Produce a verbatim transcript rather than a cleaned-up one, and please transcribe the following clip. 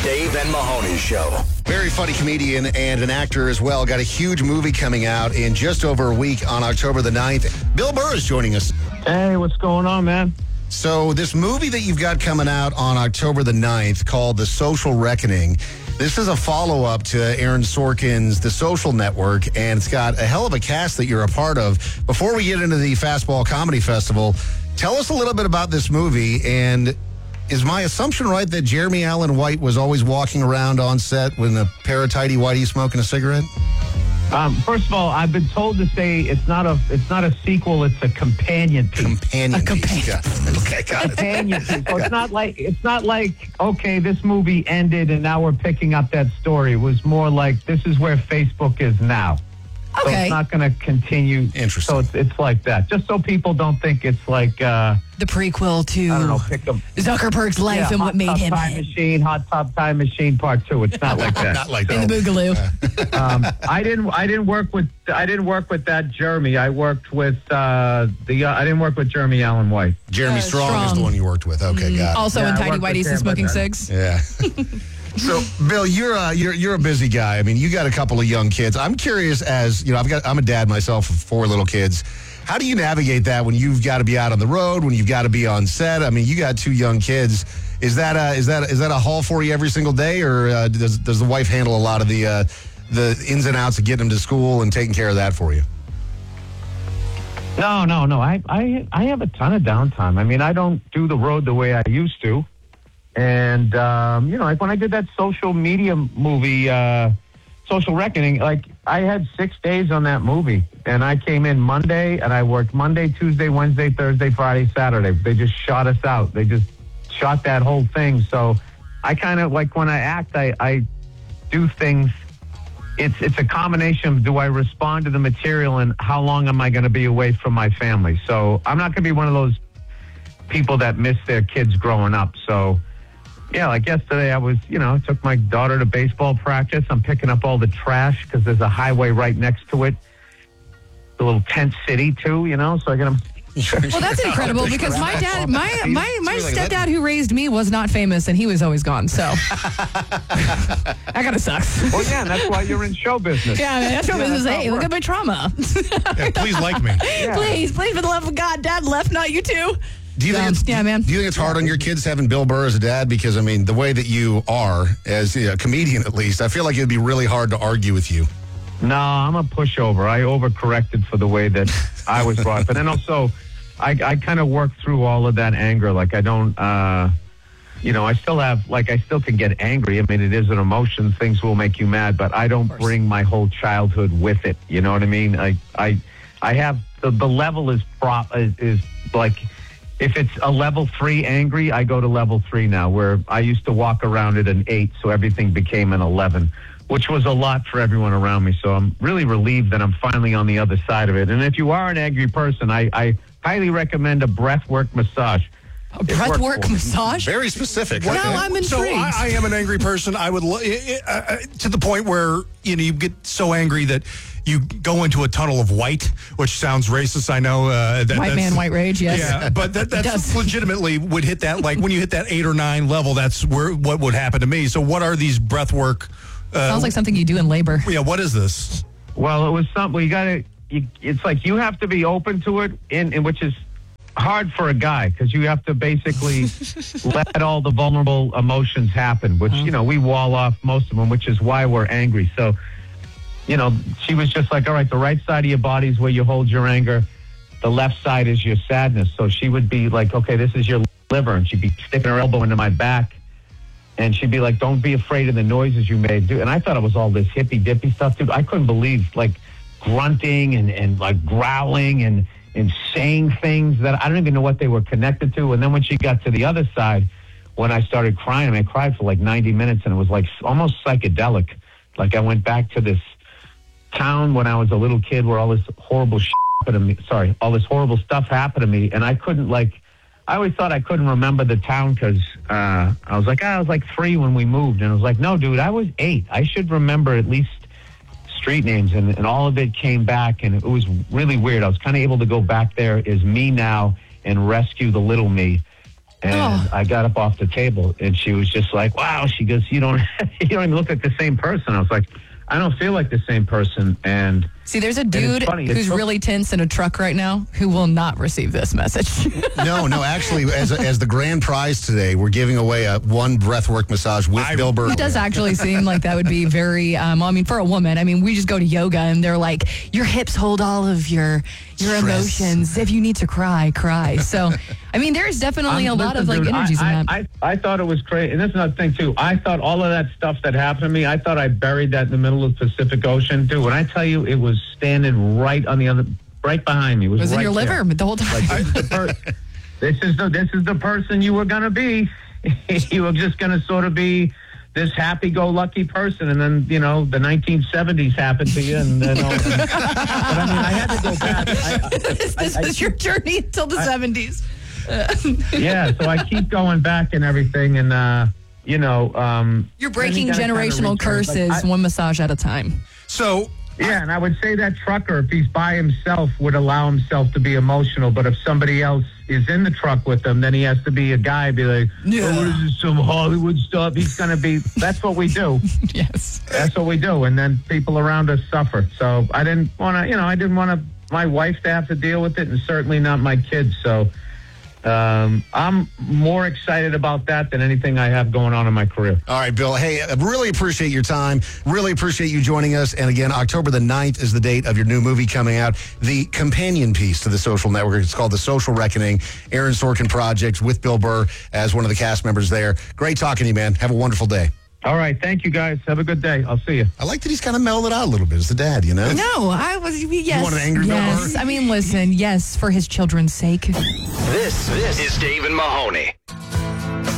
Dave and Mahoney Show. Very funny comedian and an actor as well. Got a huge movie coming out in just over a week on October the ninth. Bill Burr is joining us. Hey, what's going on, man? So this movie that you've got coming out on October the ninth called The Social Reckoning, this is a follow-up to Aaron Sorkin's The Social Network, and it's got a hell of a cast that you're a part of. Before we get into the Fastball Comedy Festival, tell us a little bit about this movie, and is my assumption right that Jeremy Allen White was always walking around on set with a pair of tidy whities smoking a cigarette? Um, first of all, I've been told to say it's not a it's not a sequel, it's a companion piece. Companion A piece. companion. Got it. Okay, got it. Companion piece. So it's not like it's not like okay, this movie ended and now we're picking up that story. It was more like this is where Facebook is now. So Okay. it's not going to continue. Interesting. So it's, it's like that. Just so people don't think it's like uh, The prequel to I don't know, pick them. Zuckerberg's life and Hot what made Tub him Time him. Machine, Hot Tub Time Machine Part Two. It's not like that. Not like In that. the Boogaloo. um, I didn't. I didn't work with. I didn't work with that Jeremy. I worked with uh, the. Uh, I didn't work with Jeremy Allen White. Jeremy Uh, Strong, is Strong. the one you worked with. Okay, got it. Also Yeah, in I Tidy worked with Whities him, and smoking but then- cigs. Yeah. So, Bill, you're a you're you're a busy guy. I mean, you got a couple of young kids. I'm curious, as you know, I've got I'm a dad myself of four little kids. How do you navigate that when you've got to be out on the road, when you've got to be on set? I mean, you got two young kids. Is that a, is that is that a haul for you every single day, or uh, does does the wife handle a lot of the uh, the ins and outs of getting them to school and taking care of that for you? No, no, no. I, I, I have a ton of downtime. I mean, I don't do the road the way I used to. And, um, you know, like when I did that social media movie, uh, Social Reckoning, like I had six days on that movie. And I came in Monday and I worked Monday, Tuesday, Wednesday, Thursday, Friday, Saturday. They just shot us out. They just shot that whole thing. So I kind of, like when I act, I, I do things. It's it's a combination of do I respond to the material and how long am I going to be away from my family. So I'm not going to be one of those people that miss their kids growing up. So, yeah, like yesterday I was, you know, took my daughter to baseball practice. I'm picking up all the trash because there's a highway right next to it. A little tent city, too, you know, so I got them. Well, that's incredible because my dad, my my my stepdad who raised me was not famous and he was always gone. So that kind of sucks. Well, yeah, and that's why you're in show business. Yeah, that's what Yeah, this is. that's how Hey, it look at works. my trauma. Yeah, please like me. Please, please, for the love of God, Dad left, not you two. Do you think Um, it's, yeah, man. Do you think it's hard on your kids having Bill Burr as a dad? Because I mean, the way that you are as a comedian, at least, I feel like it'd be really hard to argue with you. No, I'm a pushover. I overcorrected for the way that I was brought up. But then also, I, I kind of work through all of that anger. Like, I don't, uh, you know, I still have, like, I still can get angry. I mean, it is an emotion. Things will make you mad, but I don't bring my whole childhood with it. You know what I mean? I, I, I have, the, the level is, prop, is, is like, if it's a level three angry, I go to level three now, where I used to walk around at an eight, so everything became an eleven. Which was a lot for everyone around me. So I'm really relieved that I'm finally on the other side of it. And if you are an angry person, I, I highly recommend a breathwork massage. A breathwork massage? Very specific. Now Okay. I'm intrigued. So I, I am an angry person. I would lo- uh, uh, to the point where you know you get so angry that you go into a tunnel of white, which sounds racist. I know. Uh, that, White that's- man, white rage, yes. Yeah, but that, that's does. legitimately would hit that. Like when you hit that eight or nine level, that's where what would happen to me. So what are these breathwork? Uh, Sounds like something you do in labor. yeah. What is this? Well, it was something you got to. It's like you have to be open to it, in, in which is hard for a guy because you have to basically let all the vulnerable emotions happen. Which you know we wall off most of them, which is why we're angry. So, you know, she was just like, all right, the right side of your body is where you hold your anger. The left side is your sadness. So she would be like, okay, this is your liver, and she'd be sticking her elbow into my back. And she'd be like, don't be afraid of the noises you made. Dude. And I thought it was all this hippy dippy stuff, dude. I couldn't believe, like, grunting and, and like, growling and, and saying things that I don't even know what they were connected to. And then when she got to the other side, when I started crying, I, mean, I cried for, like, ninety minutes, and it was, like, almost psychedelic. Like, I went back to this town when I was a little kid where all this horrible shit happened to me. Sorry, all this horrible stuff happened to me. And I couldn't, like... I always thought I couldn't remember the town because uh, I was like, ah, I was like three when we moved. And I was like, no, dude, I was eight. I should remember at least street names. And, and all of it came back, and it was really weird. I was kind of able to go back there as me now and rescue the little me. And Oh. I got up off the table, and she was just like, "Wow." She goes, "You don't, you don't even look like the same person." I was like, "I don't feel like the same person." And See, there's a it's dude funny, it's who's so- really tense in a truck right now who will not receive this message. No, no, actually, as, as the grand prize today, we're giving away a one breathwork massage with I- Bill Burr. It does actually seem like that would be very, um, I mean, for a woman, I mean, we just go to yoga and they're like, your hips hold all of your your Stress. emotions. If you need to cry, cry. So, I mean, there's definitely Um, a lot of listen, like dude, energies I, in that. I, I, I thought it was crazy. And that's another thing, too. I thought all of that stuff that happened to me, I thought I buried that in the middle of the Pacific Ocean. Dude, when I tell you it was standing right on the other, right behind me. It was, It was in right your there. liver the whole time. Like, this, is the per- this is the this is the person you were gonna be. You were just gonna sort of be this happy-go-lucky person, and then you know the nineteen seventies happened to you, and then. All, but I mean, I had to go back. I, this this I- was your journey until the seventies. yeah, so I keep going back and everything, and uh, you know, um, You're then breaking you gotta kinda generational return- like, curses I- one massage at a time. So Yeah, and I would say that trucker, if he's by himself, would allow himself to be emotional. But if somebody else is in the truck with him, then he has to be a guy, be like, Yeah. oh, what is this, some Hollywood stuff? He's going to be, that's what we do. Yes. That's what we do. And then people around us suffer. So I didn't want to, you know, I didn't want to, my wife to have to deal with it, and certainly not my kids. So um, I'm more excited about that than anything I have going on in my career. All right, Bill. Hey, I really appreciate your time. Really appreciate you joining us. And again, October the ninth is the date of your new movie coming out. The companion piece to The Social Network. It's called The Social Reckoning. Aaron Sorkin Project with Bill Burr as one of the cast members there. Great talking to you, man. Have a wonderful day. All right. Thank you, guys. Have a good day. I'll see you. I like that he's kind of mellowed out a little bit as the dad, you know? No, I was, yes. want an angry Bill Yes. Burr? I mean, listen, yes, for his children's sake. This, this is Dave and Mahoney.